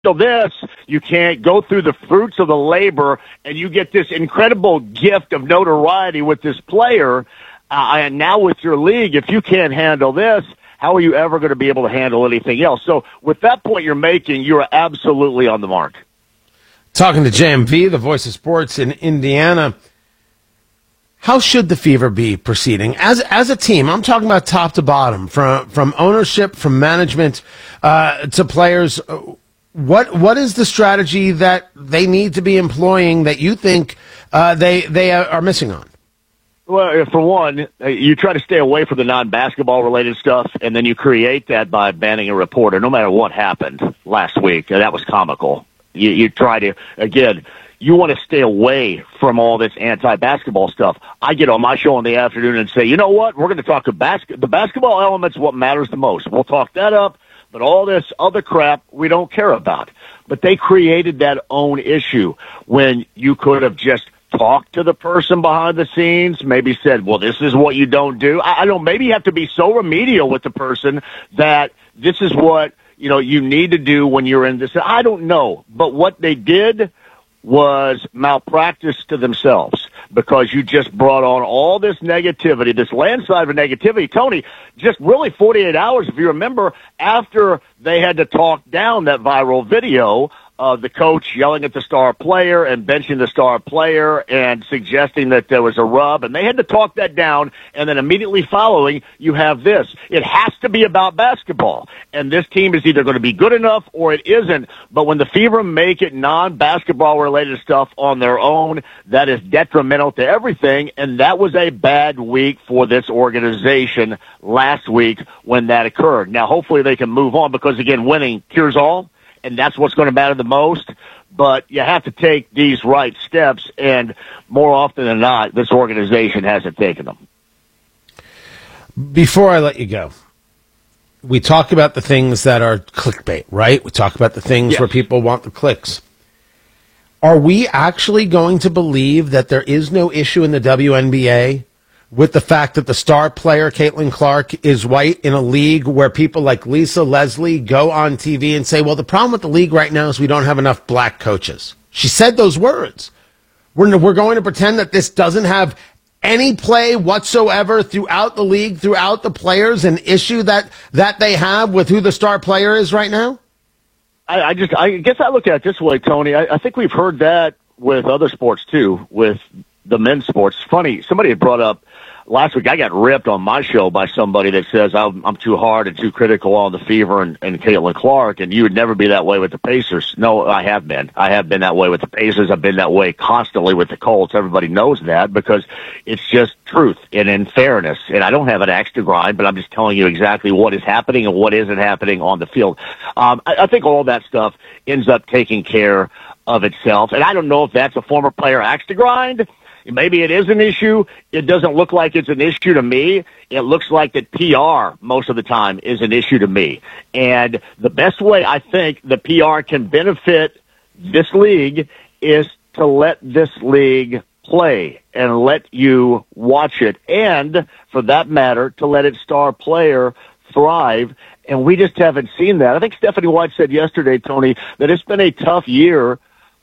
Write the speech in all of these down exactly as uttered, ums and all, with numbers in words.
this, you can't go through the fruits of the labor, and you get this incredible gift of notoriety with this player. Uh, and now with your league, if you can't handle this, how are you ever going to be able to handle anything else? So with that point you're making, you're absolutely on the mark. Talking to J M V, the voice of sports in Indiana. How should the Fever be proceeding as as a team? I'm talking about top to bottom, from from ownership, from management uh, to players. What what is the strategy that they need to be employing that you think uh, they they are missing on? Well, for one, you try to stay away from the non-basketball related stuff, and then you create that by banning a reporter, no matter what happened last week. That was comical. You, you try to, again, you want to stay away from all this anti-basketball stuff. I get on my show in the afternoon and say, you know what, we're going to talk about bas- the basketball element's what matters the most. We'll talk that up. But all this other crap we don't care about. But they created that own issue when you could have just talked to the person behind the scenes, maybe said, well, this is what you don't do. I, I don't, maybe you have to be so remedial with the person that this is what, you know, you need to do when you're in this. I don't know. But what they did was malpractice to themselves, because you just brought on all this negativity, this landslide of negativity. Tony, just really forty-eight hours, if you remember, after they had to talk down that viral video of the coach yelling at the star player and benching the star player and suggesting that there was a rub, and they had to talk that down, and then immediately following, you have this. It has to be about basketball, and this team is either going to be good enough or it isn't, but when the Fever make it non-basketball related stuff on their own, that is detrimental to everything, and that was a bad week for this organization last week when that occurred. Now, hopefully they can move on, because, again, winning cures all, and that's what's going to matter the most. But you have to take these right steps, and more often than not, this organization hasn't taken them. Before I let you go, we talk about the things that are clickbait, right? We talk about the things yes. where people want the clicks. Are we actually going to believe that there is no issue in the W N B A with the fact that the star player, Caitlin Clark, is white in a league where people like Lisa Leslie go on T V and say, well, the problem with the league right now is we don't have enough black coaches? She said those words. We're, we're going to pretend that this doesn't have any play whatsoever throughout the league, throughout the players, an issue that, that they have with who the star player is right now? I, I just, I guess I look at it this way, Tony. I, I think we've heard that with other sports too, with the men's sports. Funny, somebody had brought up last week, I got ripped on my show by somebody that says I'm, I'm too hard and too critical on the Fever and, and Caitlin Clark, and you would never be that way with the Pacers. No, I have been. I have been that way with the Pacers. I've been that way constantly with the Colts. Everybody knows that, because it's just truth and in fairness. And I don't have an axe to grind, but I'm just telling you exactly what is happening and what isn't happening on the field. Um, I, I think all that stuff ends up taking care of itself. And I don't know if that's a former player axe to grind. Maybe it is an issue. It doesn't look like it's an issue to me. It looks like that P R most of the time is an issue to me. And the best way I think the P R can benefit this league is to let this league play and let you watch it. And for that matter, to let its star player thrive. And we just haven't seen that. I think Stephanie White said yesterday, Tony, that it's been a tough year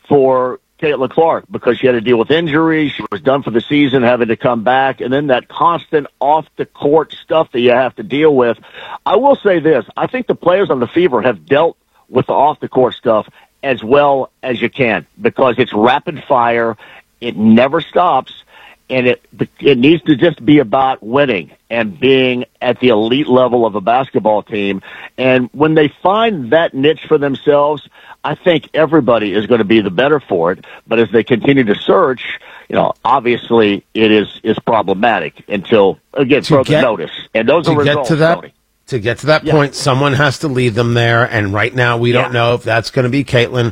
for Caitlin Clark, because she had to deal with injuries. She was done for the season, having to come back, and then that constant off-the-court stuff that you have to deal with. I will say this. I think the players on the Fever have dealt with the off-the-court stuff as well as you can, because it's rapid fire. It never stops, and it it needs to just be about winning and being at the elite level of a basketball team. And when they find that niche for themselves, I think everybody is going to be the better for it. But as they continue to search, you know, obviously it is, is problematic until, again, to further get, notice. And those to are get results, to that, Tony. To get to that yeah. point, someone has to lead them there. And right now we don't yeah. know if that's going to be Caitlin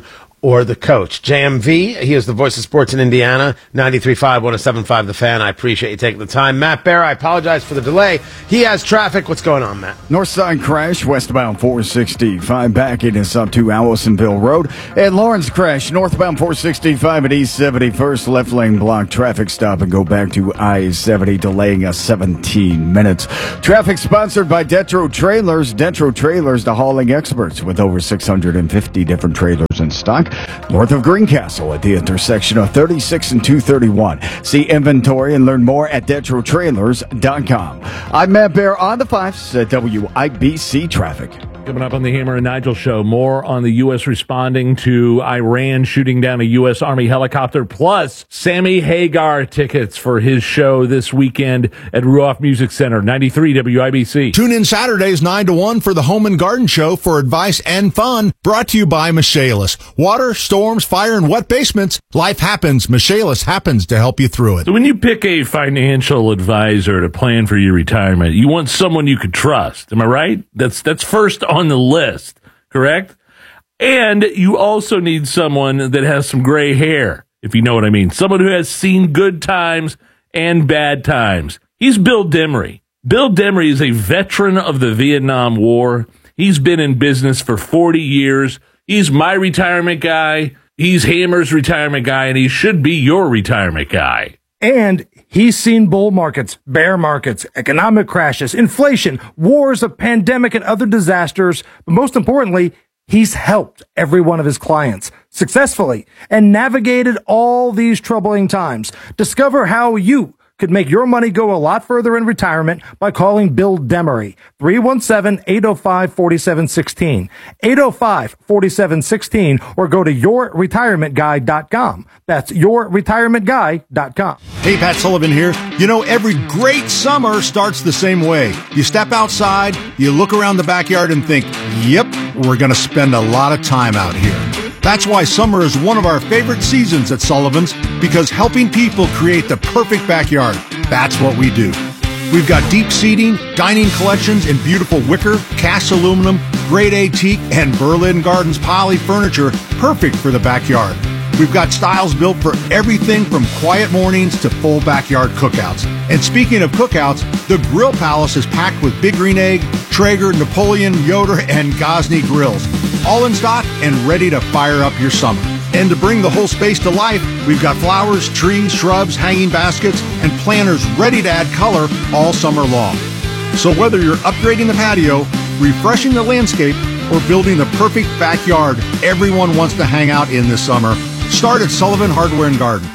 or the coach. J M V, he is the voice of sports in Indiana, ninety-three point five, one oh seven point five The Fan. I appreciate you taking the time. Matt Bear, I apologize for the delay. He has traffic. What's going on, Matt? North side crash, westbound four sixty-five, backing us up to Allisonville Road. And Lawrence crash, northbound four sixty-five at East seventy-first, left lane block, traffic stop and go back to I seventy, delaying us seventeen minutes. Traffic sponsored by Detro Trailers. Detro Trailers, the hauling experts with over six hundred fifty different trailers in stock. North of Greencastle at the intersection of thirty-six and two thirty-one. See inventory and learn more at detro trailers dot com. I'm Matt Bear on the fives at W I B C Traffic. Coming up on the Hammer and Nigel show, more on the U S responding to Iran shooting down a U S Army helicopter, plus Sammy Hagar tickets for his show this weekend at Ruoff Music Center, ninety-three W I B C. Tune in Saturdays nine to one for the Home and Garden Show for advice and fun, brought to you by Michaelis. Water, storms, fire, and wet basements. Life happens. Michaelis happens to help you through it. So when you pick a financial advisor to plan for your retirement, you want someone you could trust. Am I right? That's that's first on on the list, correct? And you also need someone that has some gray hair, if you know what I mean. Someone who has seen good times and bad times. He's Bill Demery. Bill Demery is a veteran of the Vietnam War. He's been in business for forty years. He's my retirement guy. He's Hammer's retirement guy, and he should be your retirement guy. And he's seen bull markets, bear markets, economic crashes, inflation, wars, a pandemic, and other disasters. But most importantly, he's helped every one of his clients successfully and navigated all these troubling times. Discover how you could make your money go a lot further in retirement by calling Bill Demery, three one seven, eight oh five, four seven one six, eight oh five, four seven one six, or go to your retirement guy dot com. That's your retirement guy dot com. Hey, Pat Sullivan here. You know, every great summer starts the same way. You step outside, you look around the backyard and think, yep, we're going to spend a lot of time out here. That's why summer is one of our favorite seasons at Sullivan's, because helping people create the perfect backyard, that's what we do. We've got deep seating, dining collections in beautiful wicker, cast aluminum, grade A teak, and Berlin Gardens poly furniture, perfect for the backyard. We've got styles built for everything from quiet mornings to full backyard cookouts. And speaking of cookouts, the Grill Palace is packed with Big Green Egg, Traeger, Napoleon, Yoder, and Gosney grills. All in stock and ready to fire up your summer. And to bring the whole space to life, we've got flowers, trees, shrubs, hanging baskets, and planters ready to add color all summer long. So whether you're upgrading the patio, refreshing the landscape, or building the perfect backyard everyone wants to hang out in this summer, start at Sullivan Hardware and Garden.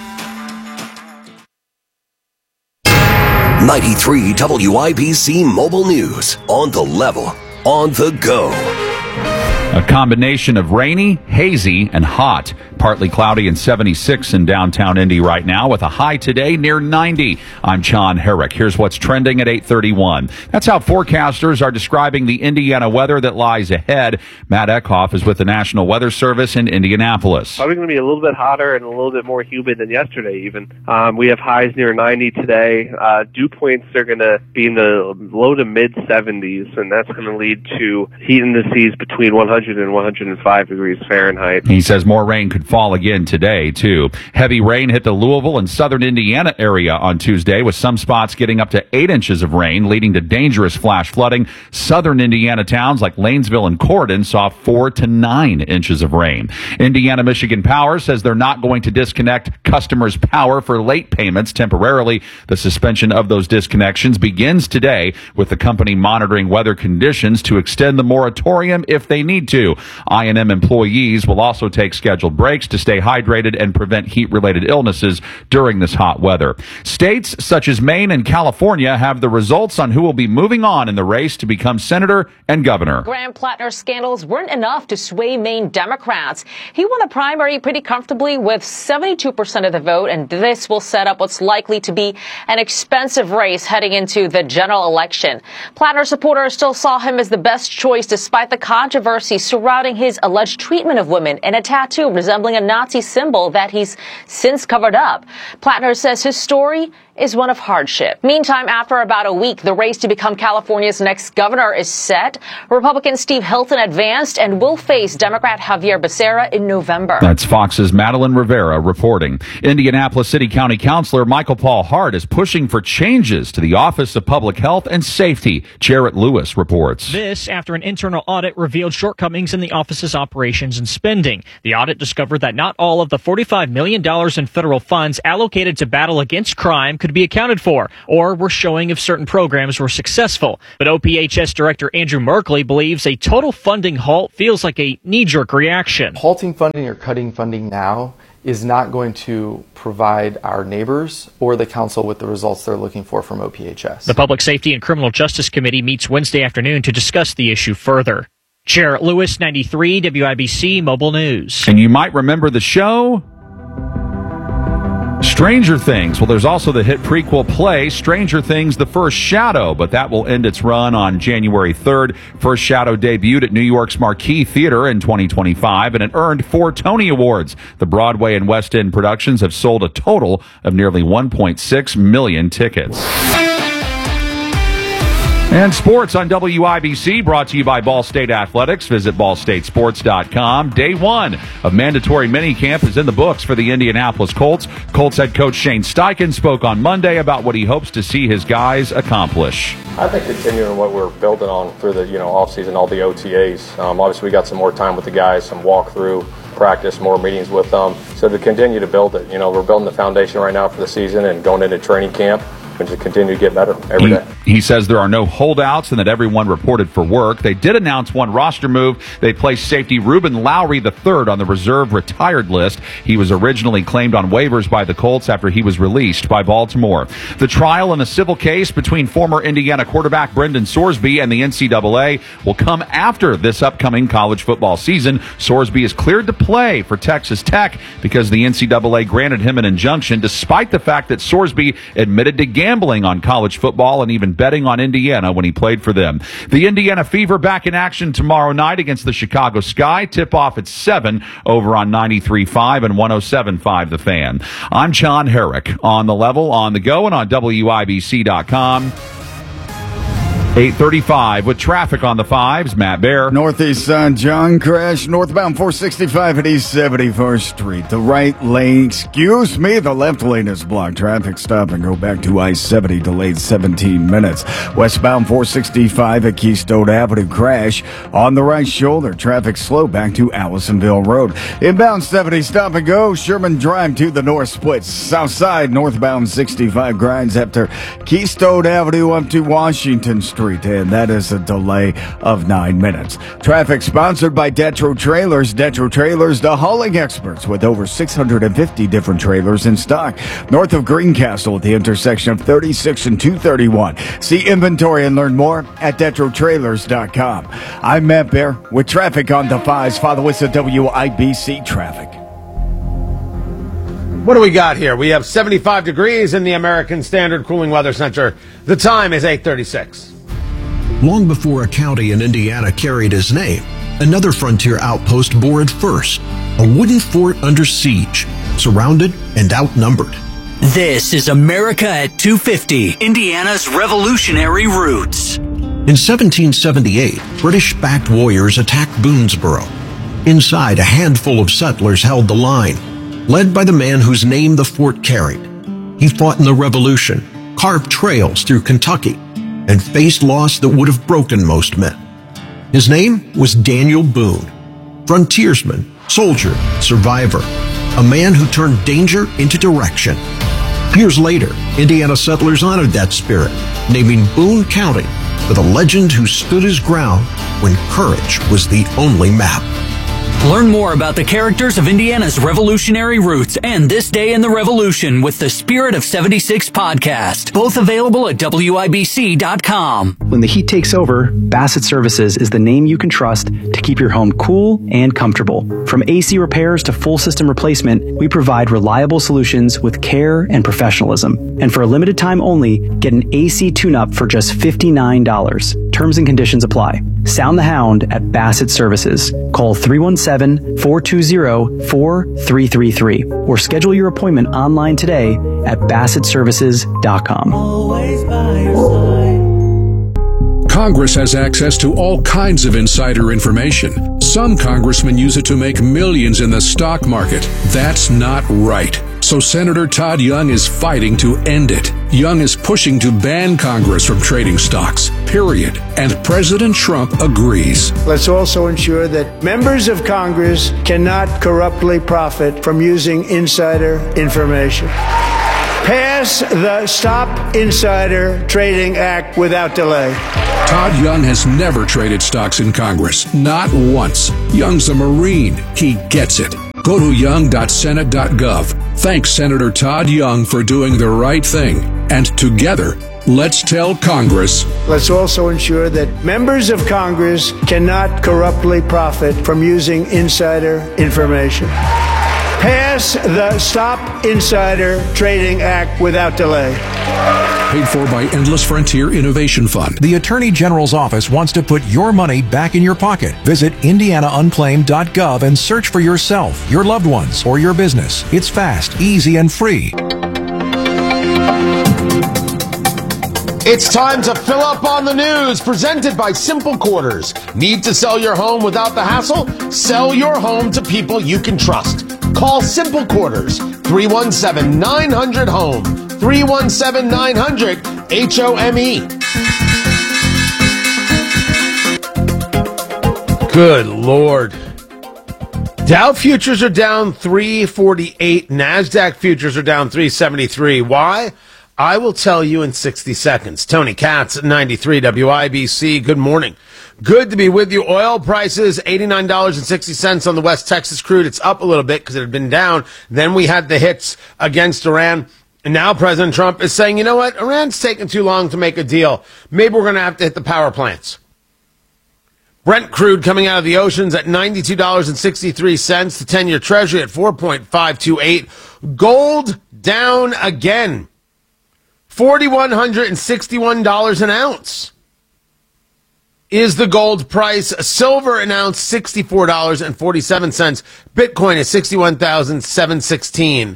ninety-three W I B C Mobile News. On the level, on the go. A combination of rainy, hazy, and hot. Partly cloudy and seventy-six in downtown Indy right now with a high today near ninety. I'm John Herrick. Here's what's trending at eight thirty-one. That's how forecasters are describing the Indiana weather that lies ahead. Matt Eckhoff is with the National Weather Service in Indianapolis. Probably going to be a little bit hotter and a little bit more humid than yesterday even. Um, we have highs near ninety today. Uh, dew points are going to be in the low to mid seventies, and that's going to lead to heat indices between one hundred and one hundred five degrees Fahrenheit. He says more rain could fall again today, too. Heavy rain hit the Louisville and southern Indiana area on Tuesday, with some spots getting up to eight inches of rain, leading to dangerous flash flooding. Southern Indiana towns like Lanesville and Corydon saw four to nine inches of rain. Indiana Michigan Power says they're not going to disconnect customers' power for late payments temporarily. The suspension of those disconnections begins today, with the company monitoring weather conditions to extend the moratorium if they need to. I and M employees will also take scheduled breaks to stay hydrated and prevent heat-related illnesses during this hot weather. States such as Maine and California have the results on who will be moving on in the race to become senator and governor. Graham Plattner's scandals weren't enough to sway Maine Democrats. He won a primary pretty comfortably with seventy-two percent of the vote, and this will set up what's likely to be an expensive race heading into the general election. Plattner supporters still saw him as the best choice despite the controversy mysteries surrounding his alleged treatment of women and a tattoo resembling a Nazi symbol that he's since covered up. Plattner says his story is one of hardship. Meantime, after about a week, the race to become California's next governor is set. Republican Steve Hilton advanced and will face Democrat Javier Becerra in November. That's Fox's Madeline Rivera reporting. Indianapolis City County Councilor Michael Paul Hart is pushing for changes to the Office of Public Health and Safety. Jarrett Lewis reports. This after an internal audit revealed shortcomings in the office's operations and spending. The audit discovered that not all of the forty-five million dollars in federal funds allocated to battle against crime could be accounted for, or were showing if certain programs were successful. But O P H S Director Andrew Merkley believes a total funding halt feels like a knee-jerk reaction. Halting funding or cutting funding now is not going to provide our neighbors or the council with the results they're looking for from O P H S. The Public Safety and Criminal Justice Committee meets Wednesday afternoon to discuss the issue further. Jarrett Lewis, ninety-three W I B C Mobile News. And you might remember the show Stranger Things. Well, there's also the hit prequel play, Stranger Things, The First Shadow, but that will end its run on January third. First Shadow debuted at New York's Marquee Theater in twenty twenty-five, and it earned four Tony Awards. The Broadway and West End productions have sold a total of nearly one point six million tickets. And sports on W I B C, brought to you by Ball State Athletics. Visit ball state sports dot com. Day one of mandatory minicamp is in the books for the Indianapolis Colts. Colts head coach Shane Steichen spoke on Monday about what he hopes to see his guys accomplish. I think continuing what we're building on through the you know offseason, all the O T As. Um, obviously, we got some more time with the guys, some walkthrough practice, more meetings with them. So to continue to build it, you know, we're building the foundation right now for the season and going into training camp. And to continue to get better every he, day. He says there are no holdouts and that everyone reported for work. They did announce one roster move. They placed safety Ruben Lowry the third on the reserve retired list. He was originally claimed on waivers by the Colts after he was released by Baltimore. The trial in a civil case between former Indiana quarterback Brendan Sorsby and the N C double A will come after this upcoming college football season. Sorsby is cleared to play for Texas Tech because the N C double A granted him an injunction despite the fact that Sorsby admitted to gambling on college football and even betting on Indiana when he played for them. The Indiana Fever back in action tomorrow night against the Chicago Sky. Tip off at seven over on ninety-three point five and one oh seven point five The Fan. I'm John Herrick on the level, on the go, and on W I B C dot com. eight thirty-five with traffic on the fives. Matt Bear. Northeast San John crash northbound four sixty-five at East seventy-first Street. The right lane, excuse me, the left lane is blocked. Traffic stop and go back to I seventy, delayed seventeen minutes. Westbound four sixty-five at Keystone Avenue crash on the right shoulder. Traffic slow back to Allisonville Road. Inbound seventy stop and go. Sherman Drive to the north splits. South side northbound sixty-five grinds after Keystone Avenue up to Washington Street. And that is a delay of nine minutes. Traffic sponsored by Detro Trailers. Detro Trailers, the hauling experts with over six hundred fifty different trailers in stock. North of Greencastle at the intersection of thirty-six and two thirty-one. See inventory and learn more at detro trailers dot com. I'm Matt Bear with traffic on the fives. Follow us at W I B C Traffic. What do we got here? We have seventy-five degrees in the American Standard Cooling Weather Center. The time is eight thirty-six. Long before a county in Indiana carried his name, another frontier outpost bore it first, a wooden fort under siege, surrounded and outnumbered. This is America at two fifty, Indiana's revolutionary roots. In seventeen seventy-eight, British-backed warriors attacked Boonesboro. Inside, a handful of settlers held the line, led by the man whose name the fort carried. He fought in the Revolution, carved trails through Kentucky, and faced loss that would have broken most men. His name was Daniel Boone, frontiersman, soldier, survivor, a man who turned danger into direction. Years later, Indiana settlers honored that spirit, naming Boone County for the legend who stood his ground when courage was the only map. Learn more about the characters of Indiana's revolutionary roots and This Day in the Revolution with the Spirit of seventy-six podcast. Both available at W I B C dot com. When the heat takes over, Bassett Services is the name you can trust to keep your home cool and comfortable. From A C repairs to full system replacement, we provide reliable solutions with care and professionalism. And for a limited time only, get an A C tune-up for just fifty-nine dollars. Terms and conditions apply. Sound the Hound at Bassett Services. Call three one seven, four two zero, four three three three or schedule your appointment online today at bassett services dot com. Always by your side. Congress has access to all kinds of insider information. Some congressmen use it to make millions in the stock market. That's not right. So Senator Todd Young is fighting to end it. Young is pushing to ban Congress from trading stocks, period. And President Trump agrees. Let's also ensure that members of Congress cannot corruptly profit from using insider information. Pass the Stop Insider Trading Act without delay. Todd Young has never traded stocks in Congress, not once. Young's a Marine. He gets it. Go to young dot senate dot gov. Thanks Senator Todd Young for doing the right thing. And together, let's tell Congress. Let's also ensure that members of Congress cannot corruptly profit from using insider information. Pass the Stop Insider Trading Act without delay. Paid for by Endless Frontier Innovation Fund. The Attorney General's office wants to put your money back in your pocket. Visit indiana unclaimed dot gov and search for yourself, your loved ones, or your business. It's fast, easy, and free. It's time to fill up on the news, presented by Simple Quarters. Need to sell your home without the hassle? Sell your home to people you can trust. Call Simple Quarters, three one seven, nine hundred, home, three one seven, nine hundred, H O M E. Good Lord. Dow futures are down three forty-eight. NASDAQ futures are down three seventy-three. Why? I will tell you in sixty seconds. Tony Katz at ninety-three W I B C. Good morning. Good to be with you. Oil prices, eighty-nine dollars and sixty cents on the West Texas crude. It's up a little bit because it had been down. Then we had the hits against Iran. And now President Trump is saying, you know what? Iran's taking too long to make a deal. Maybe we're going to have to hit the power plants. Brent crude coming out of the oceans at ninety-two dollars and sixty-three cents. The ten-year Treasury at four point five two eight. Gold down again. four thousand one hundred sixty-one dollars an ounce is the gold price. Silver an ounce, sixty-four dollars and forty-seven cents. Bitcoin is sixty-one thousand seven hundred sixteen.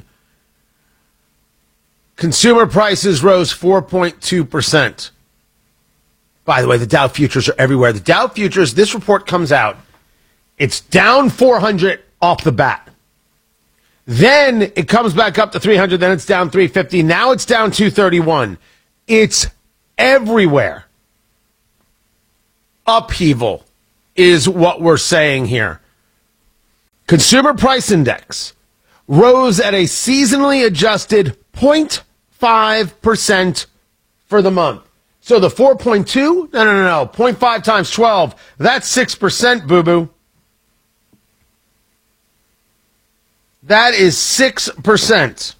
Consumer prices rose four point two percent. By the way, the Dow futures are everywhere. The Dow futures, this report comes out, it's down four hundred off the bat. Then it comes back up to three hundred, then it's down three fifty. Now it's down two thirty-one. It's everywhere. Upheaval is what we're saying here. Consumer Price Index rose at a seasonally adjusted zero point five percent for the month. So the four point two, no, no, no, no, zero point five times twelve, that's six percent, boo-boo. That is six percent.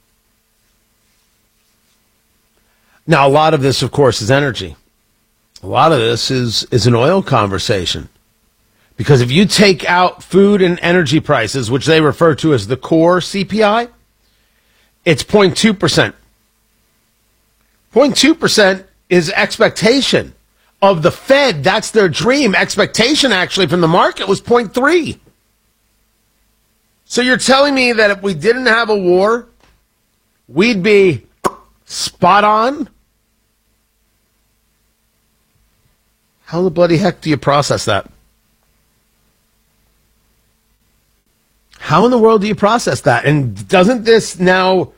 Now, a lot of this, of course, is energy. A lot of this is, is an oil conversation. Because if you take out food and energy prices, which they refer to as the core C P I, it's zero point two percent. zero point two percent is expectation of the Fed. That's their dream. Expectation, actually, from the market was zero point three. So you're telling me that if we didn't have a war, we'd be spot on? How the bloody heck do you process that? How in the world do you process that? And doesn't this now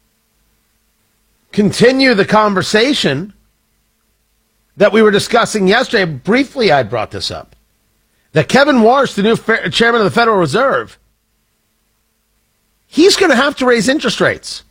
continue the conversation that we were discussing yesterday? Briefly, I brought this up. That Kevin Warsh, the new fe- chairman of the Federal Reserve, he's going to have to raise interest rates.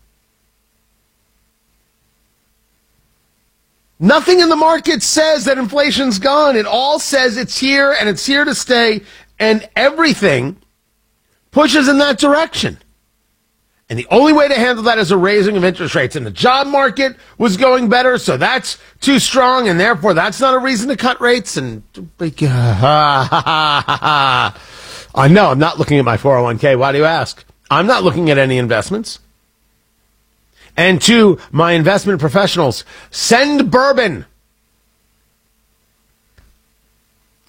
Nothing in the market says that inflation's gone. It all says it's here and it's here to stay, and everything pushes in that direction. And the only way to handle that is a raising of interest rates. And the job market was going better, so that's too strong, and therefore that's not a reason to cut rates. And I know, I'm not looking at my four oh one k. Why do you ask? I'm not looking at any investments. And to my investment professionals, send bourbon.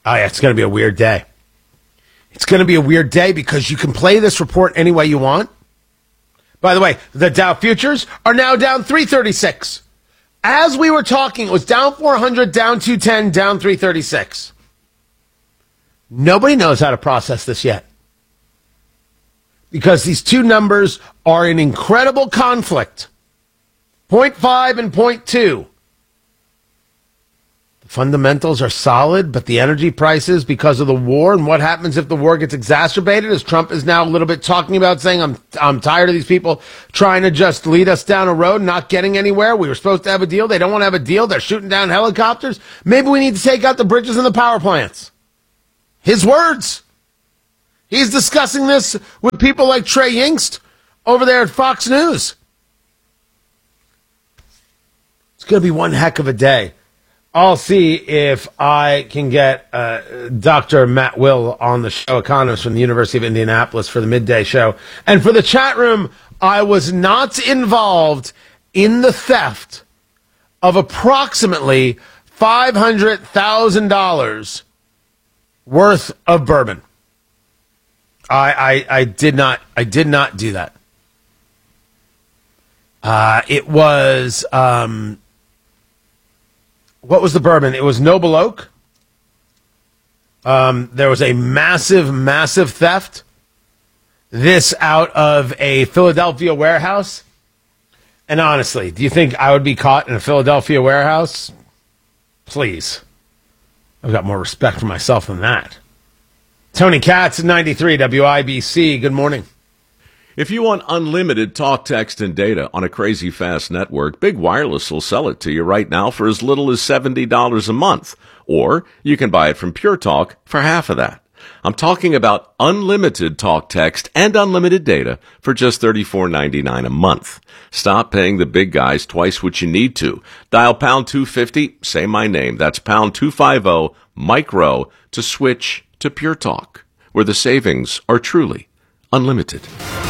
Oh, yeah, it's going to be a weird day. It's going to be a weird day because you can play this report any way you want. By the way, the Dow futures are now down three thirty-six. As we were talking, it was down four hundred, down two ten, down three thirty-six. Nobody knows how to process this yet. Because these two numbers are in incredible conflict. point five and point two. The fundamentals are solid, but the energy prices, because of the war and what happens if the war gets exacerbated, as Trump is now a little bit talking about, saying, I'm I'm tired of these people trying to just lead us down a road, not getting anywhere. We were supposed to have a deal. They don't want to have a deal. They're shooting down helicopters. Maybe we need to take out the bridges and the power plants. His words. He's discussing this with people like Trey Yingst over there at Fox News. It's going to be one heck of a day. I'll see if I can get uh, Doctor Matt Will on the show, economist from the University of Indianapolis, for the midday show. And for the chat room, I was not involved in the theft of approximately five hundred thousand dollars worth of bourbon. I, I I did not I did not do that. Uh, it was um, what was the bourbon? It was Noble Oak. Um, there was a massive, massive theft. This out of a Philadelphia warehouse. And honestly, do you think I would be caught in a Philadelphia warehouse? Please. I've got more respect for myself than that. Tony Katz at ninety-three W I B C. Good morning. If you want unlimited talk, text, and data on a crazy fast network, Big Wireless will sell it to you right now for as little as seventy dollars a month. Or you can buy it from Pure Talk for half of that. I'm talking about unlimited talk, text, and unlimited data for just thirty-four ninety-nine a month. Stop paying the big guys twice what you need to. Dial pound two fifty, say my name. That's pound two fifty, micro, to switch to Pure Talk, where the savings are truly unlimited.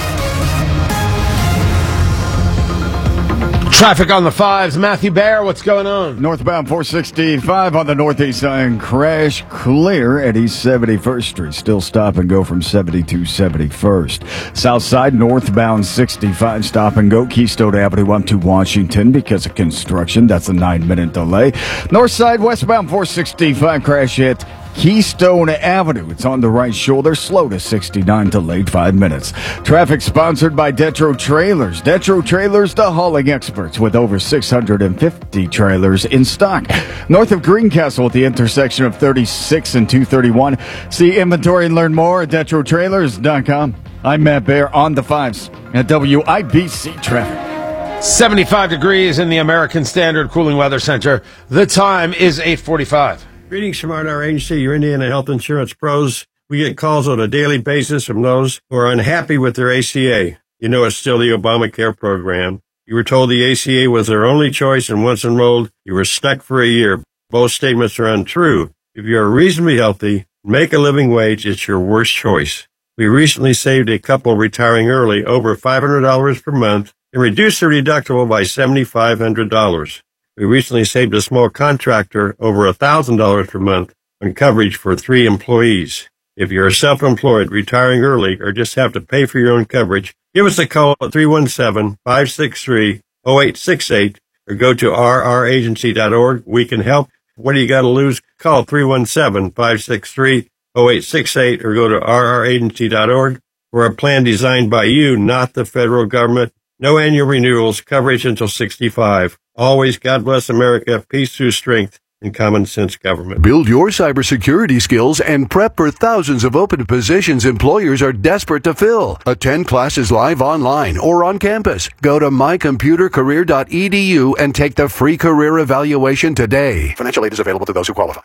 Traffic on the fives. Matthew Baer, what's going on? Northbound four sixty-five on the northeast side. Crash clear at East seventy-first Street. Still stop and go from seventy to seventy-first. South side northbound sixty-five. Stop and go Keystone Avenue up to Washington because of construction. That's a nine-minute delay. North side westbound four sixty-five. Crash hit Keystone Avenue. It's on the right shoulder. Slow to sixty-nine, delayed five minutes. Traffic sponsored by Detro Trailers. Detro Trailers, the hauling experts with over six hundred fifty trailers in stock. North of Greencastle at the intersection of thirty-six and two thirty-one. See inventory and learn more at detro trailers dot com. I'm Matt Baer on the fives at W I B C Traffic. seventy-five degrees in the American Standard Cooling Weather Center. The time is eight forty-five. Greetings from our agency, your Indiana Health Insurance Pros. We get calls on a daily basis from those who are unhappy with their A C A. You know it's still the Obamacare program. You were told the A C A was their only choice, and once enrolled, you were stuck for a year. Both statements are untrue. If you are reasonably healthy, make a living wage, it's your worst choice. We recently saved a couple retiring early over five hundred dollars per month and reduced their deductible by seven thousand five hundred dollars. We recently saved a small contractor over one thousand dollars per month on coverage for three employees. If you're self-employed, retiring early, or just have to pay for your own coverage, give us a call at three one seven, five six three, zero eight six eight or go to r r agency dot org. We can help. What do you got to lose? Call three one seven, five six three, zero eight six eight or go to r r agency dot org for a plan designed by you, not the federal government. No annual renewals, coverage until sixty-five. Always, God bless America, peace through strength, and common sense government. Build your cybersecurity skills and prep for thousands of open positions employers are desperate to fill. Attend classes live online or on campus. Go to my computer career dot e d u and take the free career evaluation today. Financial aid is available to those who qualify.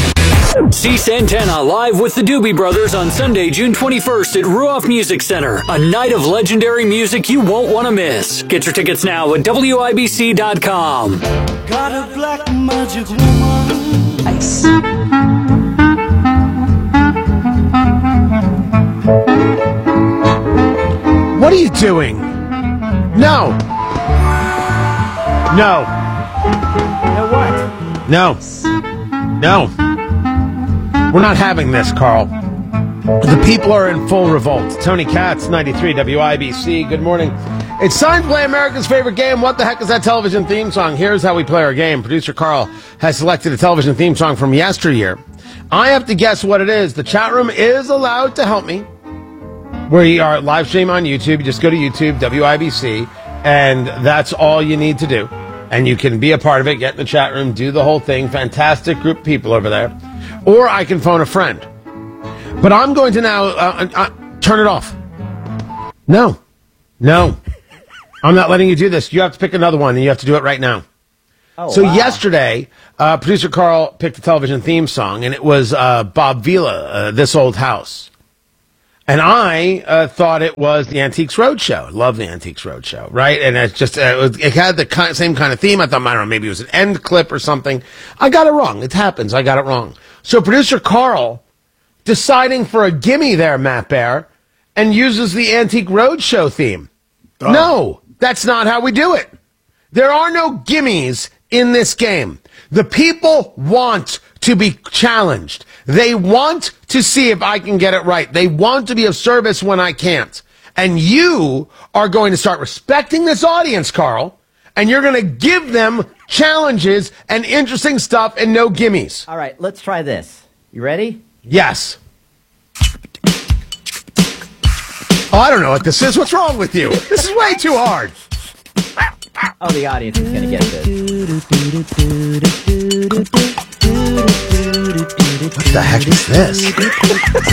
See Santana live with the Doobie Brothers on Sunday, June twenty-first at Ruoff Music Center. A night of legendary music you won't want to miss. Get your tickets now at W I B C dot com. Got a black magic woman. Ice. What are you doing? No. No. No what? No. No. We're not having this, Carl. The people are in full revolt. Tony Katz, ninety-three W I B C. Good morning. It's time to play America's favorite game. What the heck is that television theme song? Here's how we play our game. Producer Carl has selected a television theme song from yesteryear. I have to guess what it is. The chat room is allowed to help me. We are live stream on YouTube. You just go to YouTube, W I B C, and that's all you need to do. And you can be a part of it, get in the chat room, do the whole thing. Fantastic group of people over there. Or I can phone a friend. But I'm going to now uh, uh, turn it off. No. No. I'm not letting you do this. You have to pick another one, and you have to do it right now. Oh, so wow. yesterday, uh, producer Carl picked a television theme song, and it was uh, Bob Vila, uh, This Old House. And I uh, thought it was the Antiques Roadshow. Love the Antiques Roadshow, right? And it's just, uh, it, was, it had the kind, same kind of theme. I thought, I don't know, maybe it was an end clip or something. I got it wrong. It happens. I got it wrong. So producer Carl, deciding for a gimme there, Matt Bear, and uses the Antique Roadshow theme. Oh. No, that's not how we do it. There are no gimmies in this game. The people want to be challenged. They want to see if I can get it right. They want to be of service when I can't. And you are going to start respecting this audience, Carl, and you're going to give them challenges and interesting stuff and no gimmies. All right, let's try this. You ready? Yes. Oh, I don't know what this is. What's wrong with you? This is way too hard. Oh, the audience is going to get this. What the heck is this?